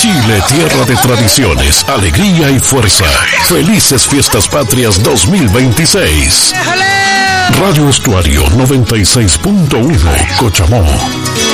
Chile, tierra de tradiciones, alegría y fuerza. Felices Fiestas Patrias 2026. Radio Estuario 96.1, Cochamó.